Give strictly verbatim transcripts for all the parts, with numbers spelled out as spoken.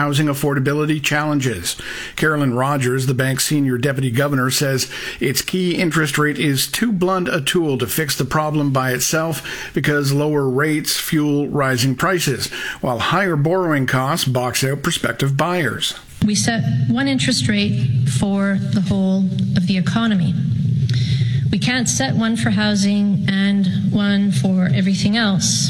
housing affordability challenges. Carolyn Rogers, the bank's senior deputy governor, says its key interest rate is too blunt a tool to fix the problem by itself because lower rates fuel rising prices, while higher borrowing costs box out prospective buyers. We set one interest rate for the whole of the economy. We can't set one for housing and one for everything else.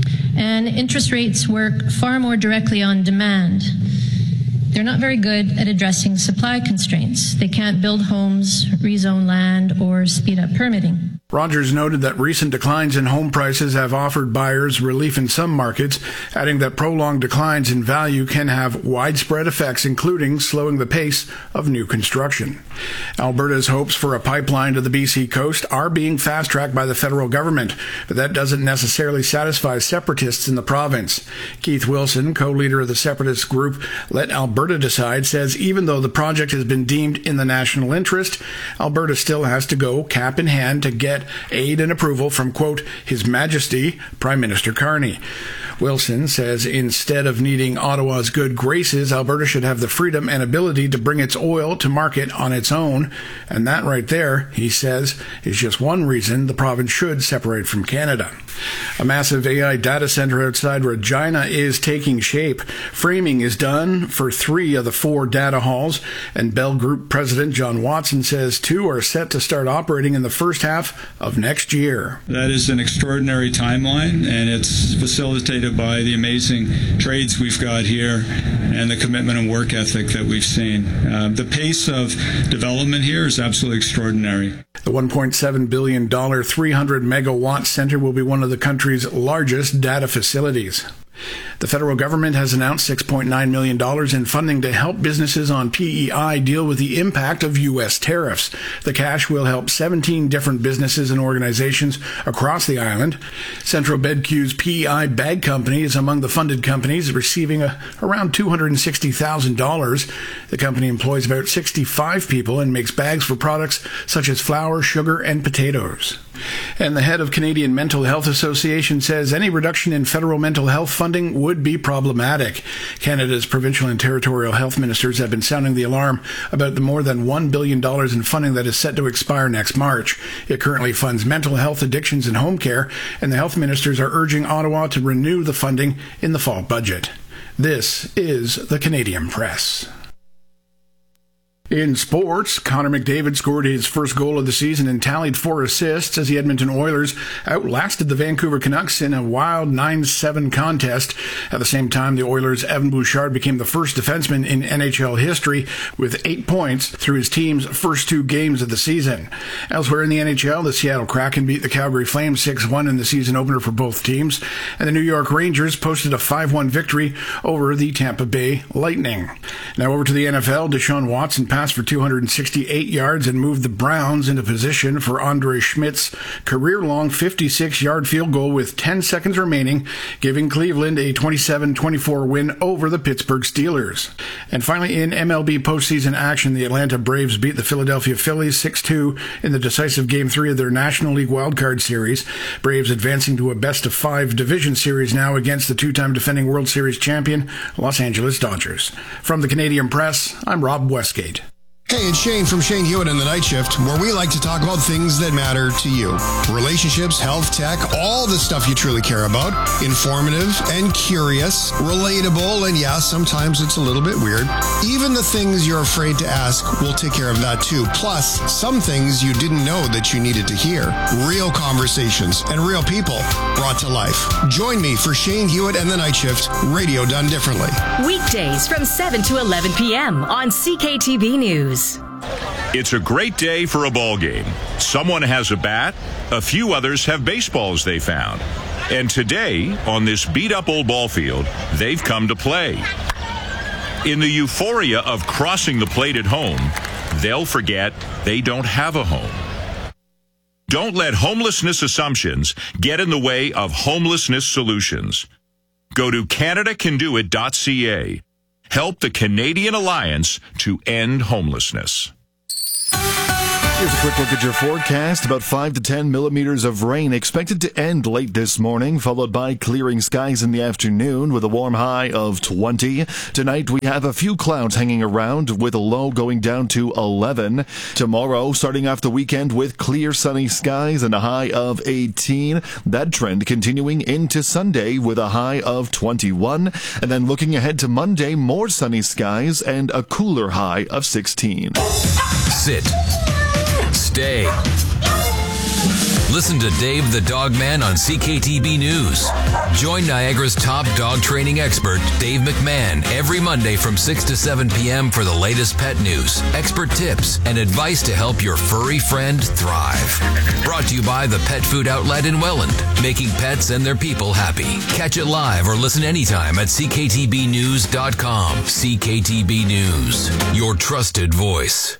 And interest rates work far more directly on demand. They're not very good at addressing supply constraints. They can't build homes, rezone land, or speed up permitting. Rogers noted that recent declines in home prices have offered buyers relief in some markets, adding that prolonged declines in value can have widespread effects, including slowing the pace of new construction. Alberta's hopes for a pipeline to the B C coast are being fast-tracked by the federal government, but that doesn't necessarily satisfy separatists in the province. Keith Wilson, co-leader of the separatist group Let Alberta Decide, says even though the project has been deemed in the national interest, Alberta still has to go cap in hand to get aid and approval from, quote, His Majesty, Prime Minister Carney. Wilson says instead of needing Ottawa's good graces, Alberta should have the freedom and ability to bring its oil to market on its own. And that right there, he says, is just one reason the province should separate from Canada. A massive A I data center outside Regina is taking shape. Framing is done for three of the four data halls, and Bell Group President John Watson says two are set to start operating in the first half of next year. That is an extraordinary timeline, and it's facilitated by the amazing trades we've got here and the commitment and work ethic that we've seen. Uh, the pace of development here is absolutely extraordinary. The one point seven billion dollars three hundred megawatt center will be one of the country's largest data facilities. The federal government has announced six point nine million dollars in funding to help businesses on P E I deal with the impact of U S tariffs. The cash will help seventeen different businesses and organizations across the island. Central BedQ's P E I Bag Company is among the funded companies, receiving a, around two hundred sixty thousand dollars. The company employs about sixty-five people and makes bags for products such as flour, sugar, and potatoes. And the head of Canadian Mental Health Association says any reduction in federal mental health funding would be problematic. Canada's provincial and territorial health ministers have been sounding the alarm about the more than one billion dollars in funding that is set to expire next March. It currently funds mental health, addictions, and home care, and the health ministers are urging Ottawa to renew the funding in the fall budget. This is the Canadian Press. In sports, Connor McDavid scored his first goal of the season and tallied four assists as the Edmonton Oilers outlasted the Vancouver Canucks in a wild nine seven contest. At the same time, the Oilers' Evan Bouchard became the first defenseman in N H L history with eight points through his team's first two games of the season. Elsewhere in the N H L, the Seattle Kraken beat the Calgary Flames six one in the season opener for both teams, and the New York Rangers posted a five one victory over the Tampa Bay Lightning. Now over to the N F L, Deshaun Watson passed for two hundred sixty-eight yards and moved the Browns into position for Andre Schmidt's career-long fifty-six-yard field goal with ten seconds remaining, giving Cleveland a twenty-seven twenty-four win over the Pittsburgh Steelers. And finally, in M L B postseason action, the Atlanta Braves beat the Philadelphia Phillies six two in the decisive Game three of their National League Wildcard Series. Braves advancing to a best-of-five division series now against the two-time defending World Series champion, Los Angeles Dodgers. From the Canadian Press, I'm Rob Westgate. Hey, it's Shane from Shane Hewitt and the Night Shift, where we like to talk about things that matter to you. Relationships, health, tech, all the stuff you truly care about. Informative and curious, relatable, and yeah, sometimes it's a little bit weird. Even the things you're afraid to ask, we'll take care of that too. Plus, some things you didn't know that you needed to hear. Real conversations and real people brought to life. Join me for Shane Hewitt and the Night Shift, radio done differently. Weekdays from seven to eleven p.m. on C K T V News. It's a great day for a ball game. Someone has a bat, a few others have baseballs they found. And today, on this beat-up old ball field, they've come to play. In the euphoria of crossing the plate at home, they'll forget they don't have a home. Don't let homelessness assumptions get in the way of homelessness solutions. Go to Canada Can Do It dot C A. Help the Canadian Alliance to end homelessness. Here's a quick look at your forecast. About five to ten millimeters of rain expected to end late this morning, followed by clearing skies in the afternoon with a warm high of twenty. Tonight, we have a few clouds hanging around with a low going down to eleven. Tomorrow, starting off the weekend with clear sunny skies and a high of eighteen. That trend continuing into Sunday with a high of twenty-one. And then looking ahead to Monday, more sunny skies and a cooler high of sixteen. Sit. Stay. Listen to Dave the Dog Man on C K T B News. Join Niagara's top dog training expert, Dave McMahon, every Monday from six to seven p.m. for the latest pet news, expert tips, and advice to help your furry friend thrive. Brought to you by the Pet Food Outlet in Welland, making pets and their people happy. Catch it live or listen anytime at c k t b news dot com. C K T B News, your trusted voice.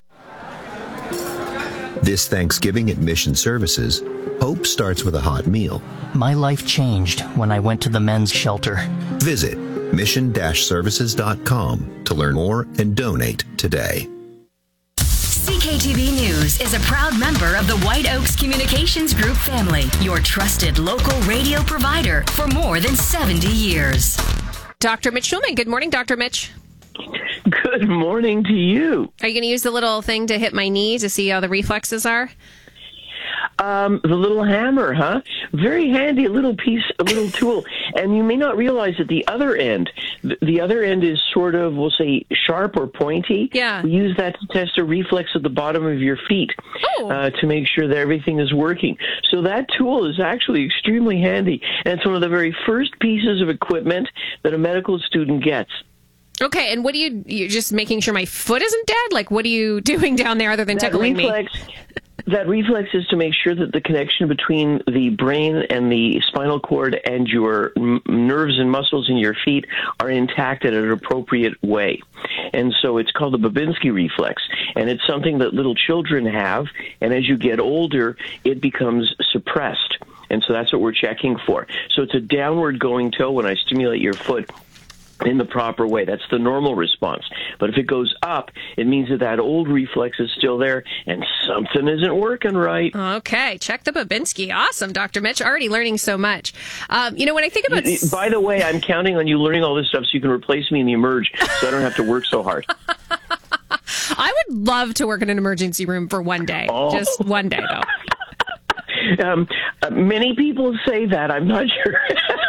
This Thanksgiving at Mission Services, hope starts with a hot meal. My life changed when I went to the men's shelter. Visit mission dash services dot com to learn more and donate today. C K T B News is a proud member of the White Oaks Communications Group family, your trusted local radio provider for more than seventy years. Doctor Mitch Schulman. Good morning, Doctor Mitch. Good morning to you. Are you going to use the little thing to hit my knee to see how the reflexes are? Um, the little hammer, huh? Very handy, a little piece, a little tool. And you may not realize that the other end, the other end is sort of, we'll say, sharp or pointy. Yeah. We use that to test a reflex at the bottom of your feet oh. uh, to make sure that everything is working. So that tool is actually extremely handy. And it's one of the very first pieces of equipment that a medical student gets. Okay, and what do you, you're just making sure my foot isn't dead? Like, what are you doing down there other than that tickling reflex, me? That reflex is to make sure that the connection between the brain and the spinal cord and your m- nerves and muscles in your feet are intact in an appropriate way. And so it's called the Babinski reflex. And it's something that little children have, and as you get older, it becomes suppressed. And so that's what we're checking for. So it's a downward going toe when I stimulate your foot in the proper way. That's the normal response. But if it goes up, it means that that old reflex is still there and something isn't working right. Okay, check the Babinski. Awesome, Doctor Mitch. Already learning so much. Um, you know, when I think about... By the way, I'm counting on you learning all this stuff so you can replace me in the Emerge so I don't have to work so hard. I would love to work in an emergency room for one day. Oh. Just one day, though. um, uh, many people say that. I'm not sure.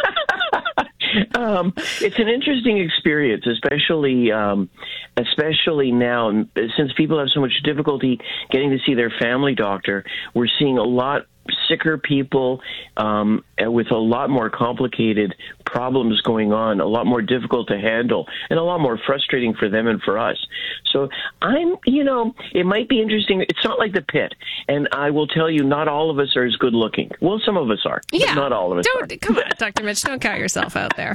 Um, it's an interesting experience, especially um, especially now, since people have so much difficulty getting to see their family doctor. We're seeing a lot sicker people um, with a lot more complicated problems going on, a lot more difficult to handle, and a lot more frustrating for them and for us. So I'm, you know, it might be interesting. It's not like the pit. And I will tell you, not all of us are as good looking. Well, some of us are, yeah, but not all of us don't, are. Come on, Doctor Mitch, don't count yourself out there.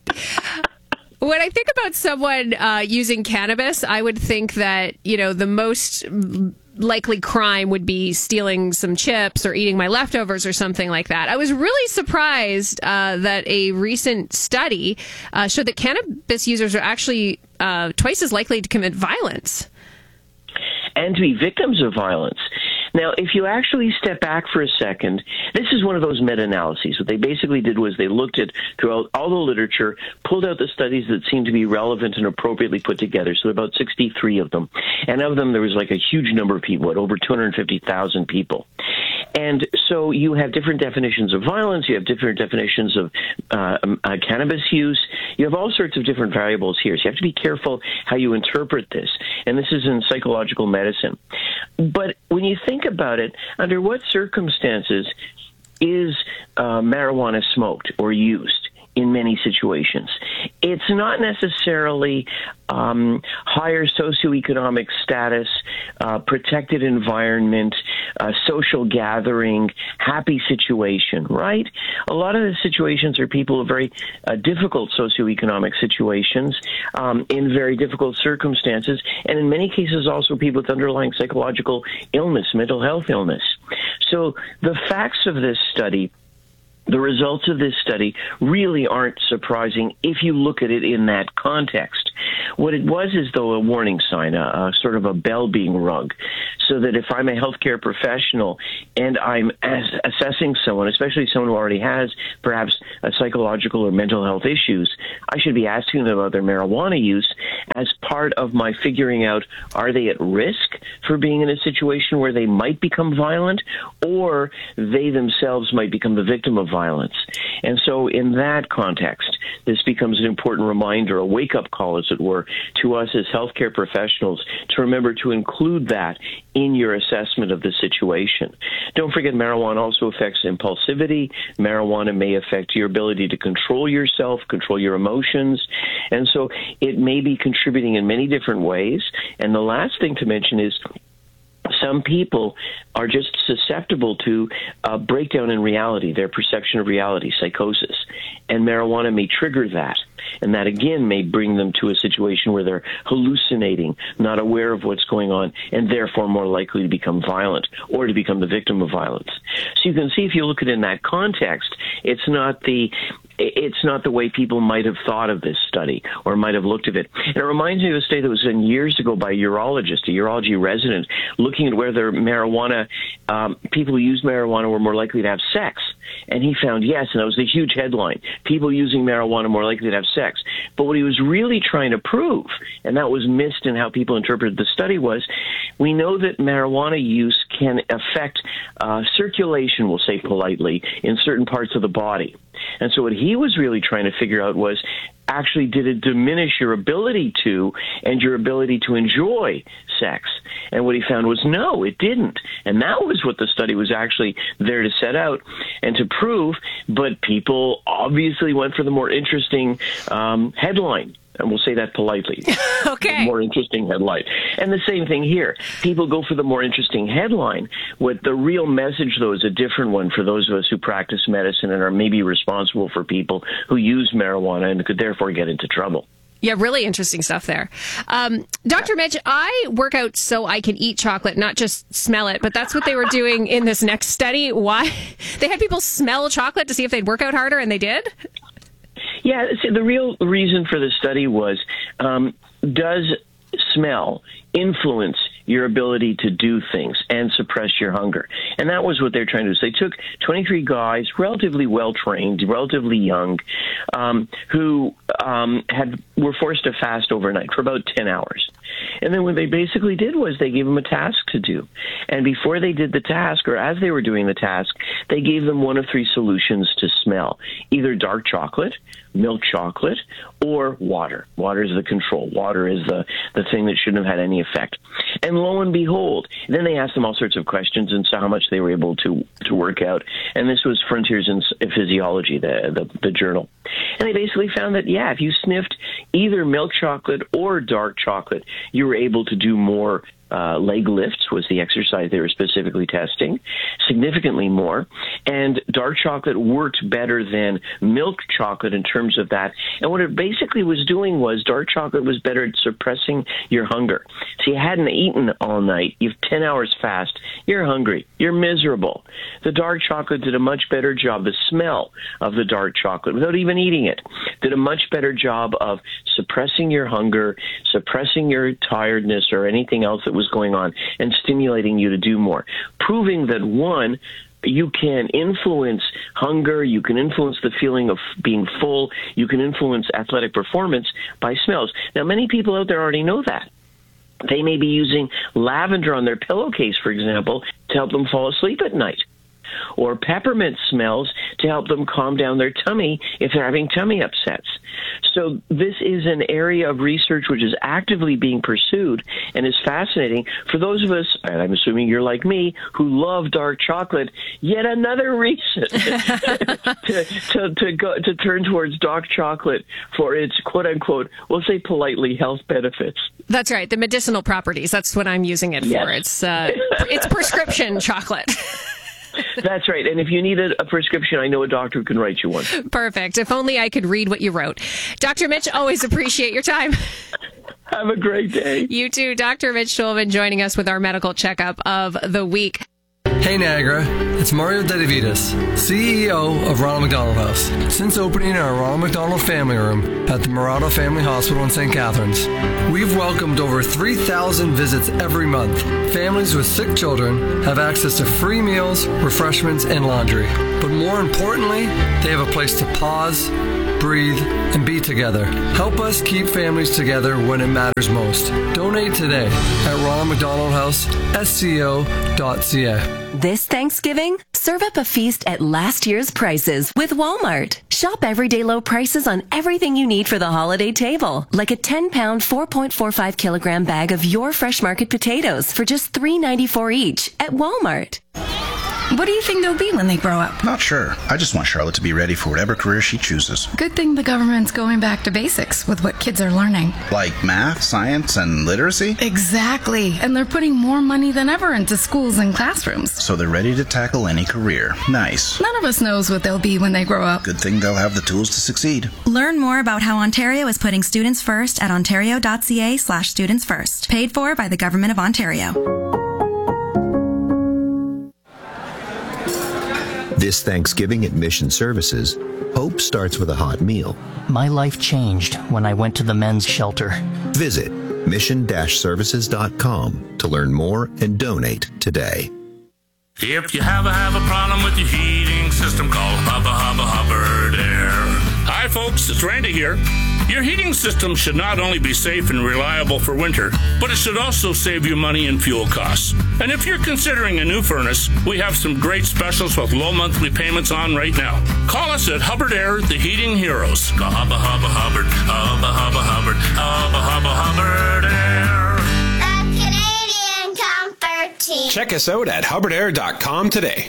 When I think about someone uh, using cannabis, I would think that, you know, the most likely crime would be stealing some chips or eating my leftovers or something like that. I was really surprised uh, that a recent study uh, showed that cannabis users are actually uh, twice as likely to commit violence. And to be victims of violence. Now, if you actually step back for a second, this is one of those meta-analyses. What they basically did was they looked at throughout all the literature, pulled out the studies that seemed to be relevant and appropriately put together. So about sixty-three of them. And of them, there was like a huge number of people, at over two hundred fifty thousand people. And so you have different definitions of violence. You have different definitions of uh, uh, cannabis use. You have all sorts of different variables here. So you have to be careful how you interpret this. And this is in psychological medicine. But when you think about it, under what circumstances is uh, marijuana smoked or used in many situations? It's not necessarily um, higher socioeconomic status, uh, protected environment, uh, social gathering, happy situation, right? A lot of the situations are people in very uh, difficult socioeconomic situations, um, in very difficult circumstances, and in many cases also people with underlying psychological illness, mental health illness. So the facts of this study, the results of this study really aren't surprising if you look at it in that context. What it was is, though, a warning sign, a, a sort of a bell being rung, so that if I'm a healthcare professional and I'm as- assessing someone, especially someone who already has perhaps a psychological or mental health issues, I should be asking them about their marijuana use as part of my figuring out, are they at risk for being in a situation where they might become violent, or they themselves might become the victim of violence. And so in that context, this becomes an important reminder, a wake-up call, as it were, to us as healthcare professionals to remember to include that in your assessment of the situation. Don't forget, marijuana also affects impulsivity. Marijuana may affect your ability to control yourself, control your emotions. And so it may be contributing in many different ways. And the last thing to mention is some people are just susceptible to a breakdown in reality, their perception of reality, psychosis. And marijuana may trigger that. And that, again, may bring them to a situation where they're hallucinating, not aware of what's going on, and therefore more likely to become violent or to become the victim of violence. So you can see, if you look at it in that context, it's not the it's not the way people might have thought of this study or might have looked at it. And it reminds me of a study that was done years ago by a urologist, a urology resident, looking at whether marijuana, um, people who use marijuana were more likely to have sex. And he found yes, and that was a huge headline. People using marijuana more likely to have sex. But what he was really trying to prove, and that was missed in how people interpreted the study, was we know that marijuana use can affect uh, circulation, we'll say politely, in certain parts of the body. And so what he was really trying to figure out was, actually, did it diminish your ability to and your ability to enjoy sex? And what he found was no, it didn't. And that was what the study was actually there to set out and to prove. But people obviously went for the more interesting um, headline. And we'll say that politely. Okay. The more interesting headline. And the same thing here. People go for the more interesting headline. What the real message, though, is a different one for those of us who practice medicine and are maybe responsible for people who use marijuana and could therefore get into trouble. Yeah, really interesting stuff there. Um, Doctor Mitch, I work out so I can eat chocolate, not just smell it, but that's what they were doing in this next study. Why? They had people smell chocolate to see if they'd work out harder, and they did? Yeah, see, the real reason for the study was, um, does smell influence your ability to do things and suppress your hunger? And that was what they're trying to do. So they took twenty-three guys, relatively well-trained, relatively young, um, who um, had were forced to fast overnight for about ten hours. And then what they basically did was they gave them a task to do. And before they did the task, or as they were doing the task, they gave them one of three solutions to smell: either dark chocolate, milk chocolate, or water. Water is the control. Water is the, the thing that shouldn't have had any effect. And lo and behold, then they asked them all sorts of questions and saw how much they were able to, to work out. And this was Frontiers in Physiology, the, the, the journal. And they basically found that, yeah, if you sniffed either milk chocolate or dark chocolate, you were able to do more. Uh, leg lifts was the exercise they were specifically testing, significantly more. And dark chocolate worked better than milk chocolate in terms of that. And what it basically was doing was dark chocolate was better at suppressing your hunger. So you hadn't eaten all night. You've ten hours fast. You're hungry. You're miserable. The dark chocolate did a much better job. The smell of the dark chocolate, without even eating it, did a much better job of suppressing your hunger, suppressing your tiredness or anything else that was going on, and stimulating you to do more, proving that, one, you can influence hunger, you can influence the feeling of being full, you can influence athletic performance by smells. Now, many people out there already know that. They may be using lavender on their pillowcase, for example, to help them fall asleep at night, or peppermint smells to help them calm down their tummy if they're having tummy upsets. So this is an area of research which is actively being pursued and is fascinating for those of us, and I'm assuming you're like me, who love dark chocolate. Yet another reason to, to, to, go, to turn towards dark chocolate for its quote-unquote, we'll say politely, health benefits. That's right, the medicinal properties. That's what I'm using it yes. for. It's, uh, it's prescription chocolate. That's right. And if you need a, a prescription, I know a doctor who can write you one. Perfect. If only I could read what you wrote. Doctor Mitch, always appreciate your time. Have a great day. You too. Doctor Mitch Schulman joining us with our medical checkup of the week. Hey Niagara, it's Mario Dedivitas, C E O of Ronald McDonald House. Since opening our Ronald McDonald Family Room at the Murado Family Hospital in Saint Catharines, we've welcomed over three thousand visits every month. Families with sick children have access to free meals, refreshments, and laundry. But more importantly, they have a place to pause, breathe, and be together. Help us keep families together when it matters most. Donate today at Ronald McDonald House, S C O dot C A. This Thanksgiving, serve up a feast at last year's prices with Walmart. Shop everyday low prices on everything you need for the holiday table, like a ten pound, four point four five kilogram bag of your Fresh Market potatoes for just three ninety-four each at Walmart. What do you think they'll be when they grow up? Not sure. I just want Charlotte to be ready for whatever career she chooses. Good thing the government's going back to basics with what kids are learning. Like math, science, and literacy? Exactly. And they're putting more money than ever into schools and classrooms. So they're ready to tackle any career. Nice. None of us knows what they'll be when they grow up. Good thing they'll have the tools to succeed. Learn more about how Ontario is putting students first at ontario.ca slash students first. Paid for by the Government of Ontario. This Thanksgiving at Mission Services, hope starts with a hot meal. My life changed when I went to the men's shelter. Visit mission dash services dot com to learn more and donate today. If you have a, have a problem with your heating system, call Hubba Hubba Hubbard Air. Hi folks, it's Randy here. Your heating system should not only be safe and reliable for winter, but it should also save you money in fuel costs. And if you're considering a new furnace, we have some great specials with low monthly payments on right now. Call us at Hubbard Air, the Heating Heroes. Go Hubba Hubba Hubbard, Hubba Hubba Hubbard, Hubba Hubba Hubbard Air. The Canadian Comfort Team. Check us out at hubbard air dot com today.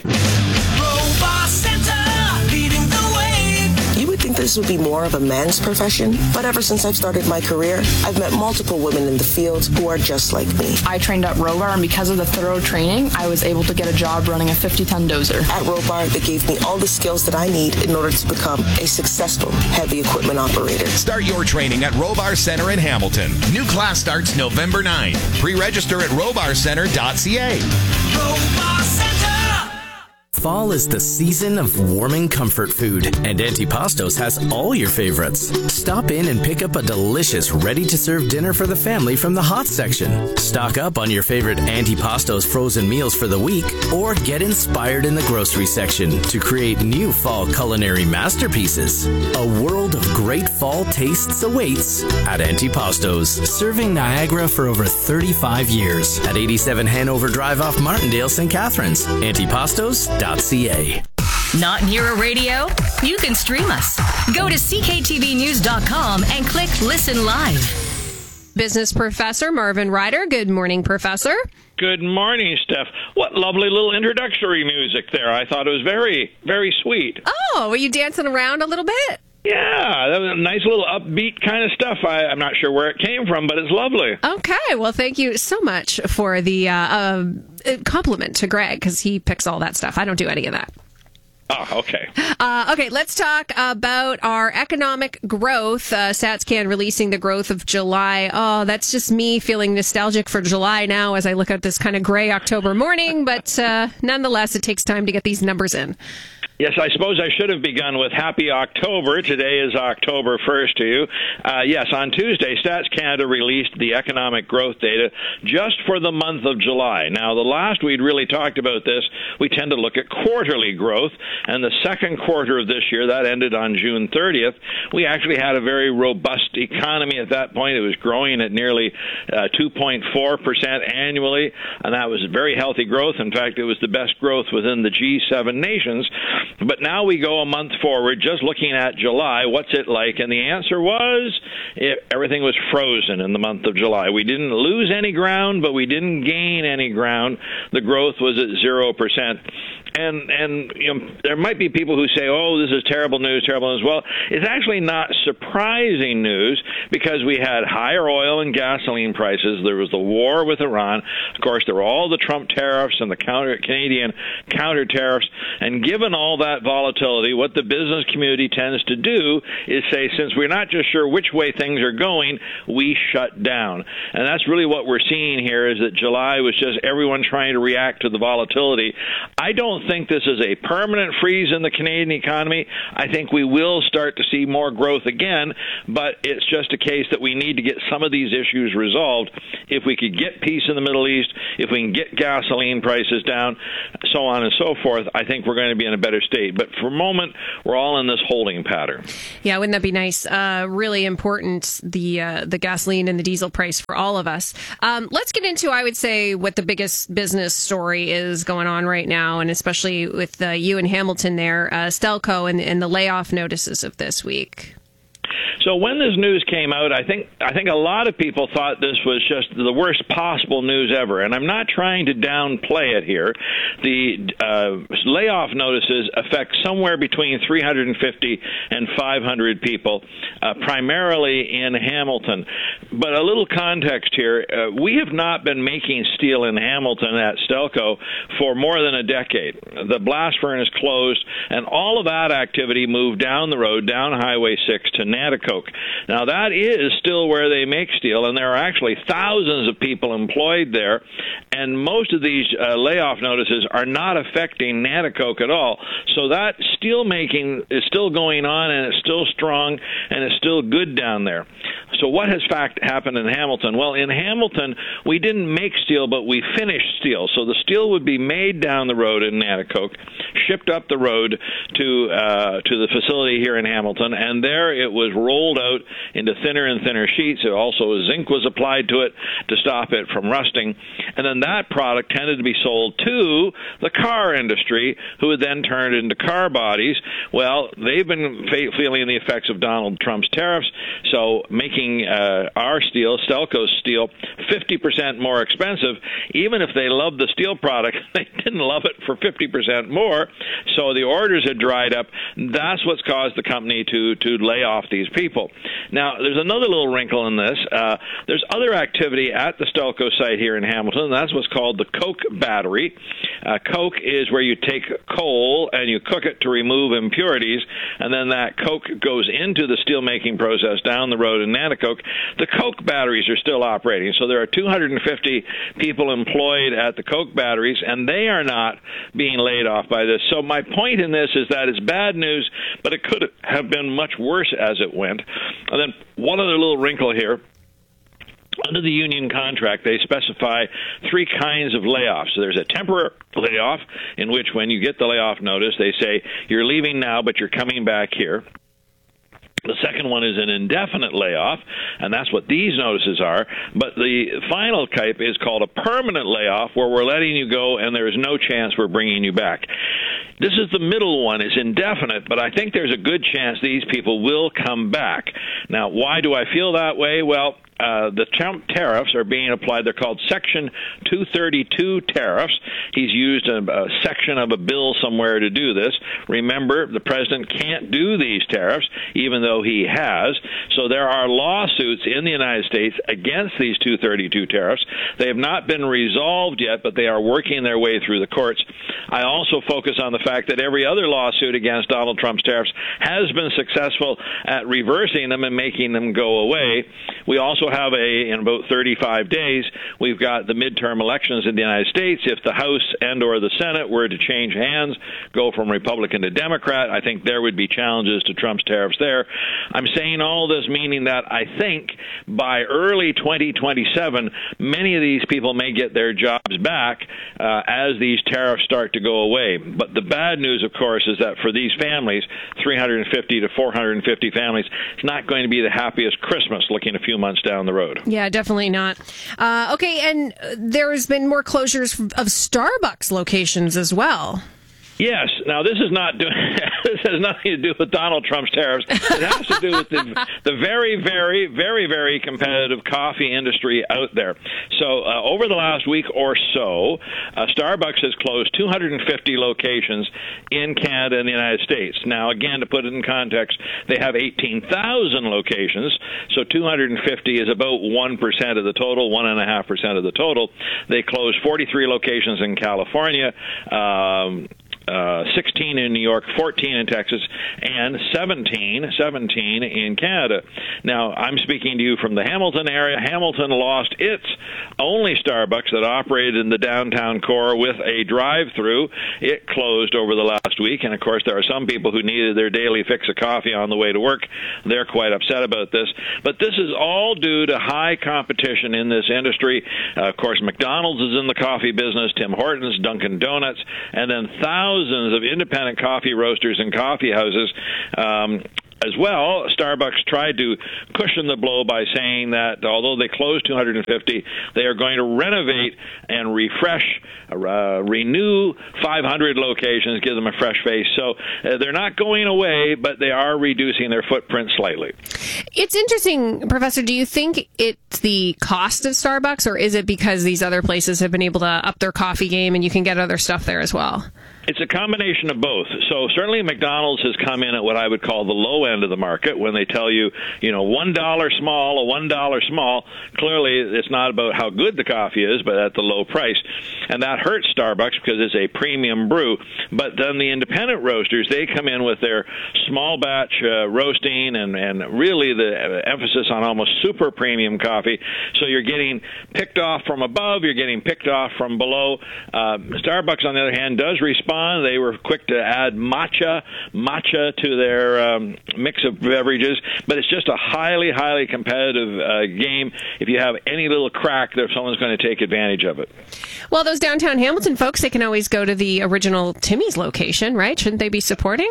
Robot Center, leading the way. You would think this would be more of a man's profession, but ever since I've started my career, I've met multiple women in the field who are just like me. I trained at Robar, and because of the thorough training, I was able to get a job running a fifty-ton dozer. At Robar, they gave me all the skills that I need in order to become a successful heavy equipment operator. Start your training at Robar Center in Hamilton. New class starts November ninth. Pre-register at robar center dot c a. Robar Center. Fall is the season of warming comfort food, and Antipastos has all your favorites. Stop in and pick up a delicious, ready-to-serve dinner for the family from the hot section. Stock up on your favorite Antipastos frozen meals for the week, or get inspired in the grocery section to create new fall culinary masterpieces. A world of great fall tastes awaits at Antipastos, serving Niagara for over thirty-five years at eighty-seven Hanover Drive off Martindale, Saint Catharines. Antipastos dot c a. Not near a radio? You can stream us. Go to c k t v news dot com and click Listen Live. Business professor Marvin Ryder. Good morning, Professor. Good morning, Steph. What lovely little introductory music there. I thought it was very, very sweet. Oh, were you dancing around a little bit? Yeah, that was a nice little upbeat kind of stuff. I, I'm not sure where it came from, but it's lovely. Okay, well, thank you so much for the uh, uh, compliment to Greg, because he picks all that stuff. I don't do any of that. Oh, okay. Uh, okay, let's talk about our economic growth. Uh, StatsCan releasing the growth of July. Oh, that's just me feeling nostalgic for July now as I look at this kind of gray October morning. But uh, nonetheless, it takes time to get these numbers in. Yes, I suppose I should have begun with Happy October. Today is October first to you. Uh, yes, on Tuesday, Stats Canada released the economic growth data just for the month of July. Now, the last we'd really talked about this, we tend to look at quarterly growth, and the second quarter of this year, that ended on June thirtieth, we actually had a very robust economy at that point. It was growing at nearly uh, two point four percent annually, and that was very healthy growth. In fact, it was the best growth within the G seven nations. But now we go a month forward, just looking at July. What's it like? And the answer was it, everything was frozen in the month of July. We didn't lose any ground, but we didn't gain any ground. The growth was at zero percent. And, and you know, there might be people who say, oh, this is terrible news, terrible news. Well, it's actually not surprising news because we had higher oil and gasoline prices. There was the war with Iran. Of course, there were all the Trump tariffs and the counter Canadian counter tariffs. And given all that volatility, what the business community tends to do is say, since we're not just sure which way things are going, we shut down. And that's really what we're seeing here is that July was just everyone trying to react to the volatility. I don't think this is a permanent freeze in the Canadian economy. I think we will start to see more growth again, but it's just a case that we need to get some of these issues resolved. If we could get peace in the Middle East, if we can get gasoline prices down, so on and so forth, I think we're going to be in a better state. But for a moment, we're all in this holding pattern. Yeah, wouldn't that be nice? Uh, really important, the uh, the gasoline and the diesel price for all of us. Um, let's get into, I would say, what the biggest business story is going on right now, and especially with uh, you in Hamilton there, uh, Stelco and, and the layoff notices of this week. So when this news came out, I think I think a lot of people thought this was just the worst possible news ever. And I'm not trying to downplay it here. The uh, layoff notices affect somewhere between three hundred fifty and five hundred people, uh, primarily in Hamilton. But a little context here. Uh, we have not been making steel in Hamilton at Stelco for more than a decade. The blast furnace closed, and all of that activity moved down the road, down Highway six to Nanticoke. Now, that is still where they make steel, and there are actually thousands of people employed there, and most of these uh, layoff notices are not affecting Nanticoke at all. So that steel making is still going on, and it's still strong, and it's still good down there. So what has fact happened in Hamilton? Well, in Hamilton, we didn't make steel, but we finished steel. So the steel would be made down the road in Nanticoke, shipped up the road to uh, to the facility here in Hamilton, and there it was rolled out into thinner and thinner sheets. It also, zinc was applied to it to stop it from rusting. And then that product tended to be sold to the car industry, who would then turn it into car bodies. Well, they've been fe- feeling the effects of Donald Trump's tariffs, so making uh, our steel, Stelco's steel, fifty percent more expensive. Even if they loved the steel product, they didn't love it for fifty percent more, so the orders had dried up. That's what's caused the company to, to lay off these people. Now, there's another little wrinkle in this. Uh, there's other activity at the Stelco site here in Hamilton, and that's what's called the coke battery. Uh, coke is where you take coal and you cook it to remove impurities, and then that coke goes into the steelmaking process down the road in Nanticoke. The coke batteries are still operating, so there are two hundred fifty people employed at the coke batteries, and they are not being laid off by this. So my point in this is that it's bad news, but it could have been much worse as it went. And then one other little wrinkle here. Under the union contract, they specify three kinds of layoffs. So there's a temporary layoff, in which when you get the layoff notice, they say, you're leaving now, but you're coming back here. The second one is an indefinite layoff, and that's what these notices are. But the final type is called a permanent layoff, where we're letting you go and there is no chance we're bringing you back. This is the middle one. It's indefinite, but I think there's a good chance these people will come back. Now, why do I feel that way? Well, Uh, the Trump tariffs are being applied. They're called Section two thirty-two tariffs. He's used a, a section of a bill somewhere to do this. Remember, the president can't do these tariffs, even though he has. So there are lawsuits in the United States against these two thirty-two tariffs. They have not been resolved yet, but they are working their way through the courts. I also focus on the fact that every other lawsuit against Donald Trump's tariffs has been successful at reversing them and making them go away. We also have a, in about thirty-five days, we've got the midterm elections in the United States. If the House and or the Senate were to change hands, go from Republican to Democrat, I think there would be challenges to Trump's tariffs there. I'm saying all this meaning that I think by early twenty twenty-seven, many of these people may get their jobs back uh, as these tariffs start to go away. But the bad news, of course, is that for these families, three hundred fifty to four hundred fifty families, it's not going to be the happiest Christmas looking a few months down the road. Yeah, definitely not. Uh, okay, and there's been more closures of Starbucks locations as well. Yes. Now, this is not doing. This has nothing to do with Donald Trump's tariffs. It has to do with the, the very, very, very, very competitive coffee industry out there. So, uh, over the last week or so, uh, Starbucks has closed two hundred fifty locations in Canada and the United States. Now, again, to put it in context, they have eighteen thousand locations. So, two hundred fifty is about one percent of the total, one point five percent of the total. They closed forty-three locations in California. Um, Uh, sixteen in New York, fourteen in Texas, and seventeen, seventeen in Canada. Now, I'm speaking to you from the Hamilton area. Hamilton lost its only Starbucks that operated in the downtown core with a drive-through. It closed over the last week, and of course, there are some people who needed their daily fix of coffee on the way to work. They're quite upset about this. But this is all due to high competition in this industry. Uh, of course, McDonald's is in the coffee business, Tim Hortons, Dunkin' Donuts, and then thousands Thousands of independent coffee roasters and coffee houses. Um, As well, Starbucks tried to cushion the blow by saying that although they closed two hundred fifty, they are going to renovate and refresh, uh, renew five hundred locations, give them a fresh face. So uh, they're not going away, but they are reducing their footprint slightly. It's interesting, Professor. Do you think it's the cost of Starbucks, or is it because these other places have been able to up their coffee game and you can get other stuff there as well? It's a combination of both. So certainly McDonald's has come in at what I would call the low end of the market when they tell you, you know, one dollar small, a one dollar small. Clearly, it's not about how good the coffee is, but at the low price. And that hurts Starbucks because it's a premium brew. But then the independent roasters, they come in with their small batch uh, roasting and, and really the emphasis on almost super premium coffee. So you're getting picked off from above, you're getting picked off from below. Uh, Starbucks, on the other hand, does respond. They were quick to add matcha, matcha to their um, mix of beverages, but it's just a highly, highly competitive uh, game. If you have any little crack, there someone's going to take advantage of it. Well, those downtown Hamilton folks, they can always go to the original Timmy's location, right? Shouldn't they be supporting?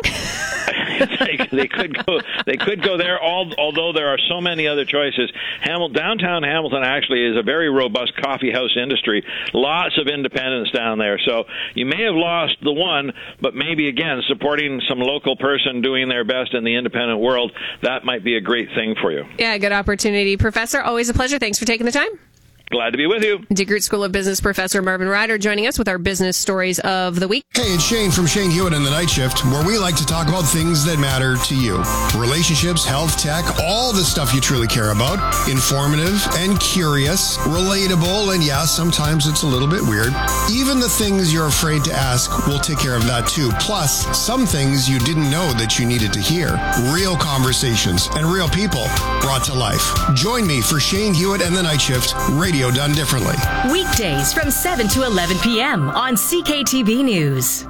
they, they could go. They could go there. All, although there are so many other choices, Hamil- downtown Hamilton actually is a very robust coffee house industry. Lots of independents down there. So you may have lost the one, but maybe again supporting some local person doing their best in the independent world. That might be a great thing for you. Yeah, good opportunity, Professor. Always a pleasure. Thanks for taking the time. Glad to be with you. DeGroote School of Business Professor Marvin Ryder joining us with our business stories of the week. Hey, it's Shane from Shane Hewitt and the Night Shift, where we like to talk about things that matter to you. Relationships, health, tech, all the stuff you truly care about. Informative and curious, relatable, and yeah, sometimes it's a little bit weird. Even the things you're afraid to ask, we'll take care of that too. Plus, some things you didn't know that you needed to hear. Real conversations and real people brought to life. Join me for Shane Hewitt and the Night Shift, radio done differently. Weekdays from seven to eleven p.m. on C K T B News.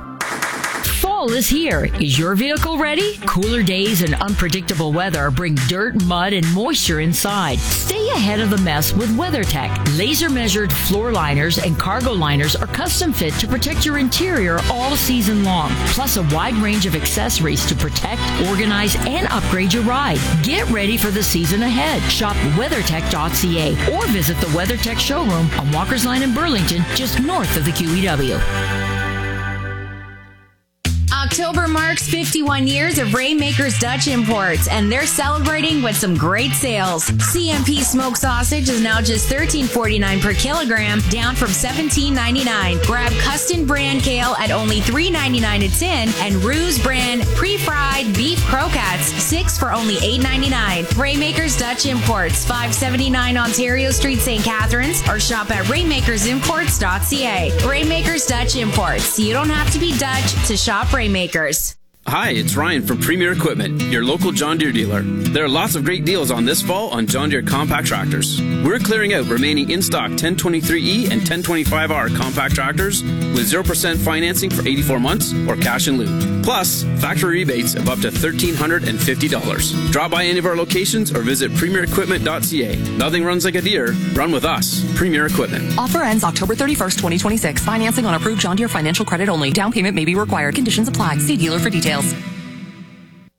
Fall is here. Is your vehicle ready? Cooler days and unpredictable weather bring dirt, mud, and moisture inside. Stay ahead of the mess with WeatherTech. Laser-measured floor liners and cargo liners are custom fit to protect your interior all season long. Plus a wide range of accessories to protect, organize, and upgrade your ride. Get ready for the season ahead. Shop weathertech dot c a or visit the WeatherTech showroom on Walker's Line in Burlington, just north of the Q E W. October marks fifty-one years of Rainmakers Dutch Imports, and they're celebrating with some great sales. C M P smoked sausage is now just thirteen forty-nine per kilogram, down from seventeen ninety-nine. Grab Custom brand kale at only three ninety-nine a tin, and Ruse brand pre-fried beef croquettes, six for only eight ninety-nine. Rainmakers Dutch Imports, five seventy-nine Ontario Street, Saint Catharines, or shop at rainmakers imports dot c a. Rainmakers Dutch Imports. You don't have to be Dutch to shop Rainmakers. Hi, it's Ryan from Premier Equipment, your local John Deere dealer. There are lots of great deals on this fall on John Deere compact tractors. We're clearing out remaining in-stock ten twenty-three E and ten twenty-five R compact tractors with zero percent financing for eighty-four months or cash in lieu. Plus, factory rebates of up to one thousand three hundred fifty dollars. Drop by any of our locations or visit premier equipment dot c a. Nothing runs like a Deere. Run with us. Premier Equipment. Offer ends October thirty-first, twenty twenty-six. Financing on approved John Deere financial credit only. Down payment may be required. Conditions apply. See dealer for details.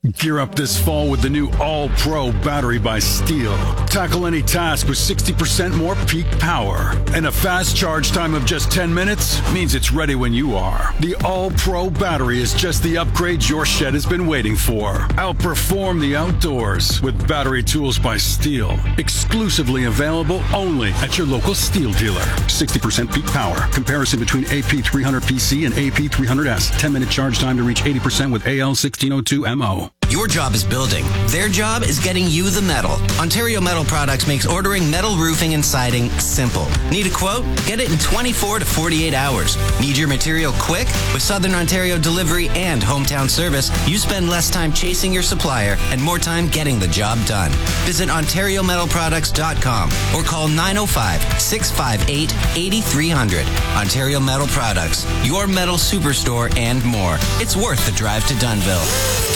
Gear up this fall with the new All-Pro battery by Steel. Tackle any task with sixty percent more peak power. And a fast charge time of just ten minutes means it's ready when you are. The All-Pro battery is just the upgrade your shed has been waiting for. Outperform the outdoors with battery tools by Steel. Exclusively available only at your local Steel dealer. sixty percent peak power. Comparison between A P three hundred P C and A P three hundred S. ten minute charge time to reach eighty percent with A L sixteen oh two M O. Your job is building. Their job is getting you the metal. Ontario Metal Products makes ordering metal roofing and siding simple. Need a quote? Get it in twenty-four to forty-eight hours. Need your material quick? With Southern Ontario delivery and hometown service, you spend less time chasing your supplier and more time getting the job done. Visit ontario metal products dot com or call nine oh five, six five eight, eight three zero zero. Ontario Metal Products, your metal superstore and more. It's worth the drive to Dunnville.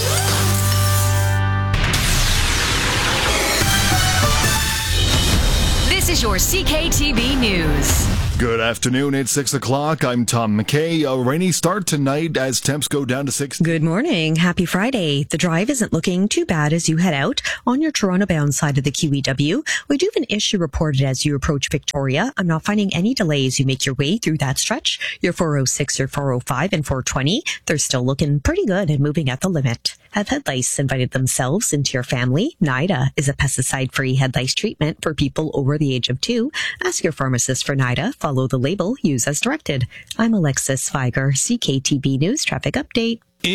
This is your C K T V News. Good afternoon. It's six o'clock. I'm Tom McKay. A rainy start tonight as temps go down to six. Good morning. Happy Friday. The drive isn't looking too bad as you head out on your Toronto-bound side of the Q E W. We do have an issue reported as you approach Victoria. I'm not finding any delay as you make your way through that stretch. Your four oh six, your four oh five, and four twenty, they're still looking pretty good and moving at the limit. Have head lice invited themselves into your family? NIDA is a pesticide-free head lice treatment for people over the age of two. Ask your pharmacist for NIDA. Follow the label. Use as directed. I'm Alexis Feiger, C K T B News Traffic Update.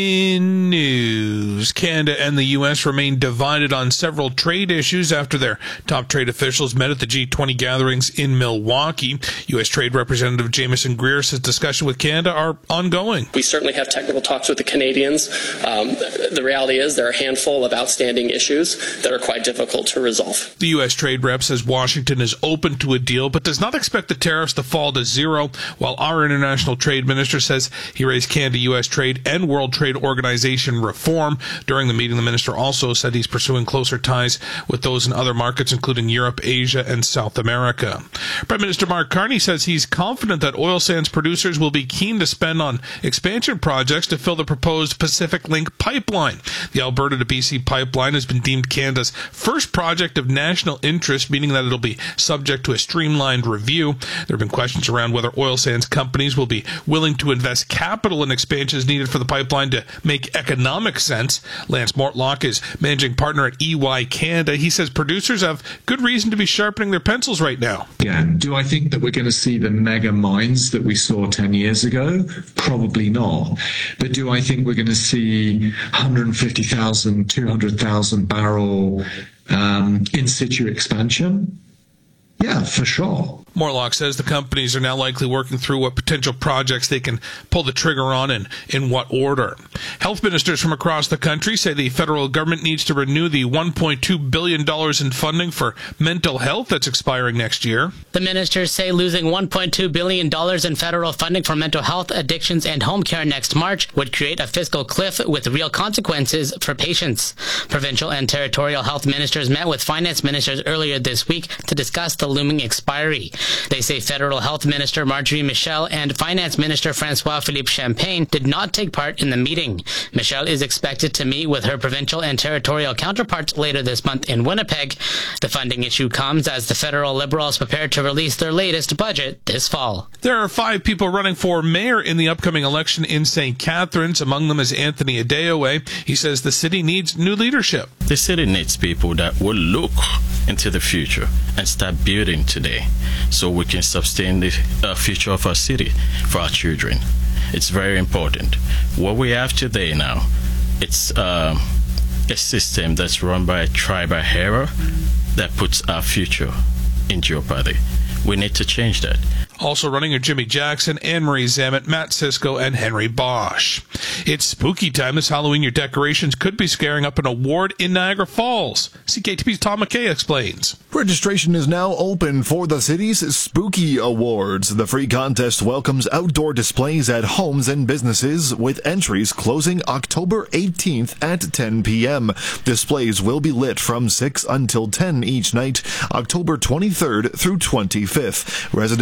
In news, Canada and the U S remain divided on several trade issues after their top trade officials met at the G twenty gatherings in Milwaukee. U S Trade Representative Jameson Greer says discussions with Canada are ongoing. We certainly have technical talks with the Canadians. Um, the reality is there are a handful of outstanding issues that are quite difficult to resolve. The U S Trade Rep says Washington is open to a deal, but does not expect the tariffs to fall to zero, while our International Trade Minister says he raised Canada-U S trade and World Trade Organization reform. During the meeting, the minister also said he's pursuing closer ties with those in other markets, including Europe, Asia, and South America. Prime Minister Mark Carney says he's confident that oil sands producers will be keen to spend on expansion projects to fill the proposed Pacific Link pipeline. The Alberta to B C pipeline has been deemed Canada's first project of national interest, meaning that it'll be subject to a streamlined review. There have been questions around whether oil sands companies will be willing to invest capital in expansions needed for the pipeline to make economic sense. Lance Mortlock is managing partner at E Y Canada. He says producers have good reason to be sharpening their pencils right now. Yeah. Do I think that we're going to see the mega mines that we saw ten years ago? Probably not. But do I think we're going to see one hundred fifty thousand, two hundred thousand barrel um, in situ expansion? Yeah, for sure. Mortlock says the companies are now likely working through what potential projects they can pull the trigger on and in what order. Health ministers from across the country say the federal government needs to renew the one point two billion dollars in funding for mental health that's expiring next year. The ministers say losing one point two billion dollars in federal funding for mental health, addictions, and home care next March would create a fiscal cliff with real consequences for patients. Provincial and territorial health ministers met with finance ministers earlier this week to discuss the looming expiry. They say Federal Health Minister Marjorie Michel and Finance Minister Francois-Philippe Champagne did not take part in the meeting. Michel is expected to meet with her provincial and territorial counterparts later this month in Winnipeg. The funding issue comes as the federal Liberals prepare to release their latest budget this fall. There are five people running for mayor in the upcoming election in Saint Catharines. Among them is Anthony Adeoye. He says the city needs new leadership. The city needs people that will look into the future and start building today so we can sustain the uh, future of our city for our children. It's very important. What we have today now, it's uh, a system that's run by a tribal hero that puts our future in jeopardy. We need to change that. Also running are Jimmy Jackson, Anne-Marie Zamet, Matt Sisko, and Henry Bosch. It's spooky time this Halloween. Your decorations could be scaring up an award in Niagara Falls. C K T V's Tom McKay explains. Registration is now open for the city's Spooky Awards. The free contest welcomes outdoor displays at homes and businesses with entries closing October eighteenth at ten p.m. Displays will be lit from six until ten each night, October twenty-third through twenty-fifth. Residents can also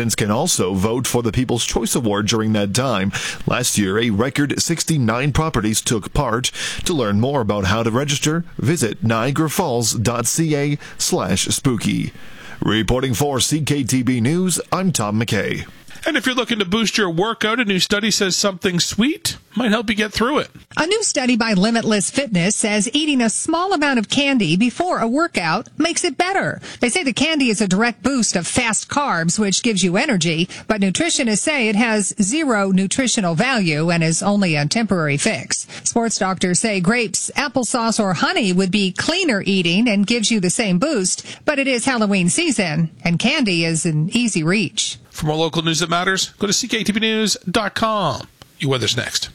also vote for the People's Choice Award during that time. Last year, a record sixty-nine properties took part. To learn more about how to register, visit niagarafalls.ca slash spooky. Reporting for C K T B News, I'm Tom McKay. And if you're looking to boost your workout, a new study says something sweet might help you get through it. A new study by Limitless Fitness says eating a small amount of candy before a workout makes it better. They say the candy is a direct boost of fast carbs, which gives you energy, but nutritionists say it has zero nutritional value and is only a temporary fix. Sports doctors say grapes, applesauce, or honey would be cleaner eating and gives you the same boost, but it is Halloween season, and candy is an easy reach. For more local news that matters, go to c k t v news dot com. You weather's next.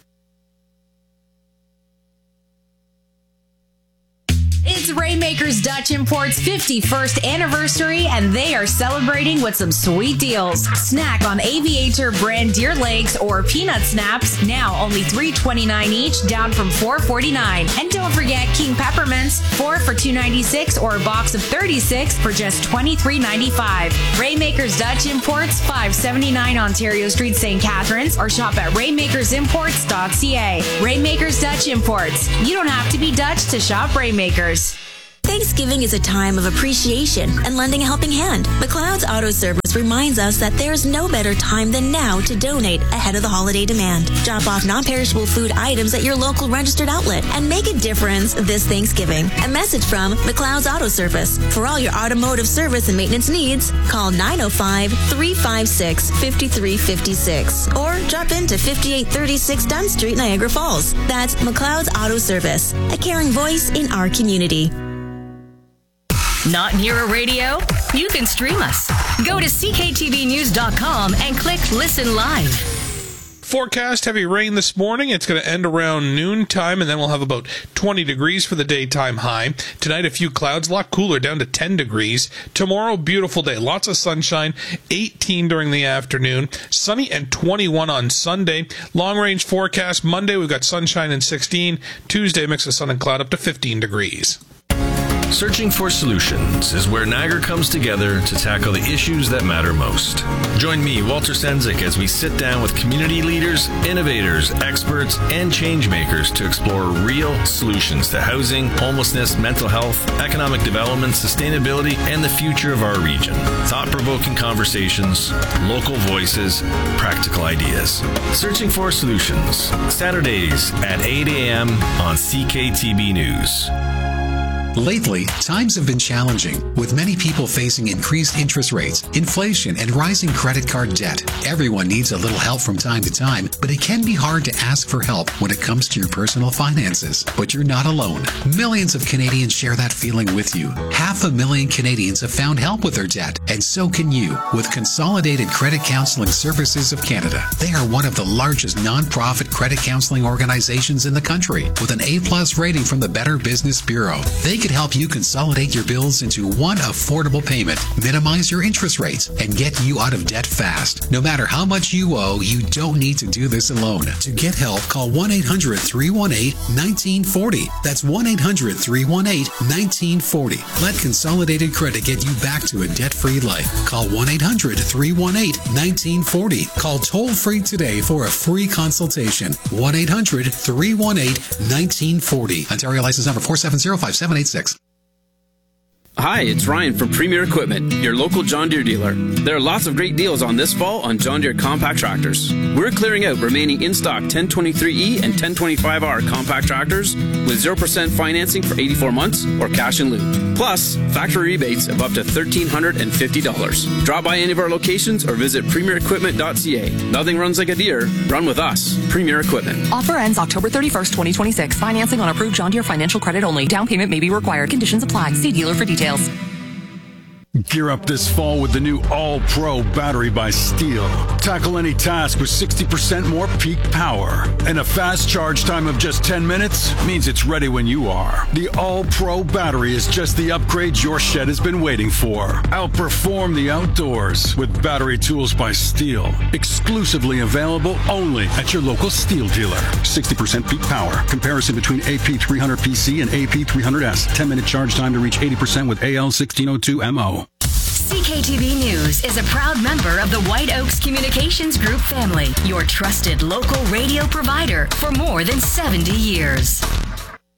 It's Rainmakers Dutch Import's fifty-first anniversary, and they are celebrating with some sweet deals. Snack on Aviator brand deer legs or peanut snaps, now only three twenty-nine each, down from four forty-nine. And don't forget King Peppermints, four for two ninety-six, or a box of thirty-six for just twenty-three ninety-five. Rainmakers Dutch Imports, five seventy-nine Ontario Street, Saint Catharines, or shop at rainmakers imports dot c a. Rainmakers Dutch Imports. You don't have to be Dutch to shop Rainmakers. Thanksgiving is a time of appreciation and lending a helping hand. McLeod's Auto Service reminds us that there's no better time than now to donate ahead of the holiday demand. Drop off non-perishable food items at your local registered outlet and make a difference this Thanksgiving. A message from McLeod's Auto Service. For all your automotive service and maintenance needs, call nine oh five, three five six, five three five six or drop into fifty-eight thirty-six Dunn Street, Niagara Falls. That's McLeod's Auto Service, a caring voice in our community. Not near a radio? You can stream us. Go to c k t v news dot com and click Listen Live. Forecast heavy rain this morning. It's going to end around noontime, and then we'll have about twenty degrees for the daytime high. Tonight, a few clouds, a lot cooler, down to ten degrees. Tomorrow, beautiful day. Lots of sunshine, eighteen during the afternoon. Sunny and twenty-one on Sunday. Long-range forecast. Monday, we've got sunshine and sixteen. Tuesday, mix of sun and cloud up to fifteen degrees. Searching for Solutions is where Niagara comes together to tackle the issues that matter most. Join me, Walter Senzik, as we sit down with community leaders, innovators, experts, and change makers to explore real solutions to housing, homelessness, mental health, economic development, sustainability, and the future of our region. Thought-provoking conversations, local voices, practical ideas. Searching for Solutions, Saturdays at eight a.m. on C K T B News. Lately, times have been challenging, with many people facing increased interest rates, inflation, and rising credit card debt. Everyone needs a little help from time to time, but it can be hard to ask for help when it comes to your personal finances. But you're not alone. Millions of Canadians share that feeling with you. Half a million Canadians have found help with their debt, and so can you, with Consolidated Credit Counseling Services of Canada. They are one of the largest non-profit credit counseling organizations in the country, with an A-plus rating from the Better Business Bureau. They could help you consolidate your bills into one affordable payment, minimize your interest rates, and get you out of debt fast. No matter how much you owe, you don't need to do this alone. To get help, call one eight hundred, three one eight, one nine four zero. That's one eight hundred, three one eight, one nine four zero. Let Consolidated Credit get you back to a debt-free life. Call one eight hundred, three one eight, one nine four zero. Call toll-free today for a free consultation. one eight hundred, three one eight, one nine four zero. Ontario license number four seven zero, five seven eight six. Hi, it's Ryan from Premier Equipment, your local John Deere dealer. There are lots of great deals on this fall on John Deere compact tractors. We're clearing out remaining in-stock ten twenty-three E and ten twenty-five R compact tractors with zero percent financing for eighty-four months or cash in lieu. Plus, factory rebates of up to one thousand three hundred fifty dollars. Drop by any of our locations or visit premier equipment dot c a. Nothing runs like a deer. Run with us. Premier Equipment. Offer ends October thirty-first, twenty twenty-six. Financing on approved John Deere financial credit only. Down payment may be required. Conditions apply. See dealer for details. Gear up this fall with the new All-Pro battery by Steel. Tackle any task with sixty percent more peak power. And a fast charge time of just ten minutes means it's ready when you are. The All-Pro battery is just the upgrade your shed has been waiting for. Outperform the outdoors with battery tools by Steel. Exclusively available only at your local Steel dealer. sixty percent peak power. Comparison between A P three hundred P C and A P three hundred S. ten minute charge time to reach eighty percent with A L sixteen oh two M O. C K T V News is a proud member of the White Oaks Communications Group family, your trusted local radio provider for more than seventy years.